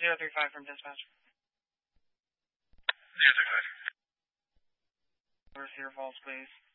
035 from dispatch. 035. Over Cedar Falls, please.